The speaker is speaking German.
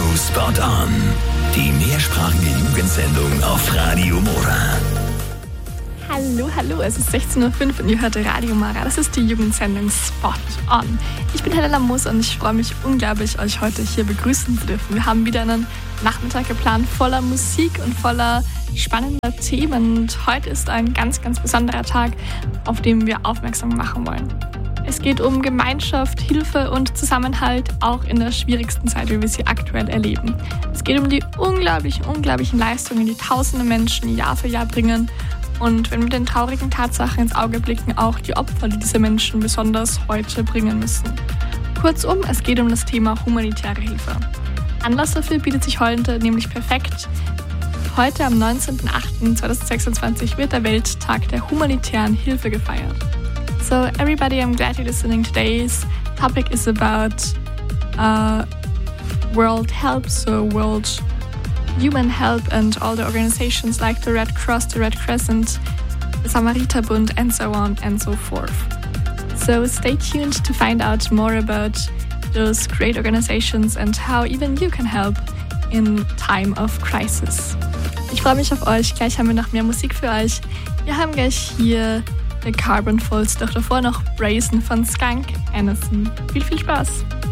Spot On. Die mehrsprachige Jugendsendung auf Radio Mora. Hallo, es ist 16.05 Uhr und ihr hört Radio Mora. Das ist die Jugendsendung Spot On. Ich bin Helena Moos und ich freue mich unglaublich, euch heute hier begrüßen zu dürfen. Wir haben wieder einen Nachmittag geplant voller Musik und voller spannender Themen. Und heute ist ein ganz, ganz besonderer Tag, auf den wir aufmerksam machen wollen. Es geht um Gemeinschaft, Hilfe und Zusammenhalt, auch in der schwierigsten Zeit, wie wir sie aktuell erleben. Es geht um die unglaublichen Leistungen, die tausende Menschen Jahr für Jahr bringen. Und wenn wir den traurigen Tatsachen ins Auge blicken, auch die Opfer, die diese Menschen besonders heute bringen müssen. Kurzum, es geht um das Thema humanitäre Hilfe. Anlass dafür bietet sich heute nämlich perfekt. Heute am 19.08.2026 wird der Welttag der humanitären Hilfe gefeiert. So everybody, I'm glad you're listening. Today's topic is about world help, so world human help and all the organizations like the Red Cross, the Red Crescent, the Samariterbund and so on and so forth. So stay tuned to find out more about those great organizations and how even you can help in time of crisis. Ich freue mich auf euch. Gleich haben wir noch mehr Musik für euch. Wir haben gleich hier The Carbon Falls, doch davor noch Brazen von Skunk Anderson. Viel Spaß!